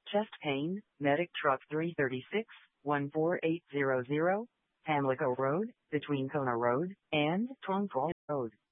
Chest pain, Medic Truck 336, 14800, Pamlico Road, between Kona Road and Tuang Road.